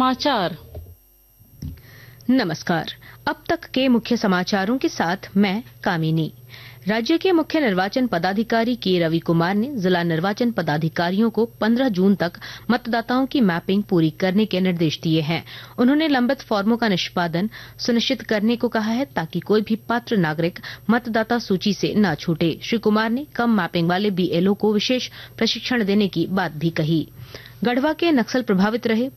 समाचार। नमस्कार। अब तक के मुख्य समाचारों के साथ मैं कामिनी। राज्य के मुख्य निर्वाचन पदाधिकारी के रवि कुमार ने जिला निर्वाचन पदाधिकारियों को 15 जून तक मतदाताओं की मैपिंग पूरी करने के निर्देश दिए हैं। उन्होंने लंबित फॉर्मों का निष्पादन सुनिश्चित करने को कहा है ताकि कोई भी पात्र नागरिक मतदाता सूची से न छूटे। श्री कुमार ने कम मैपिंग वाले बीएलओ को विशेष प्रशिक्षण देने की बात भी कही। गढ़वा के नक्सल प्रभावित रहे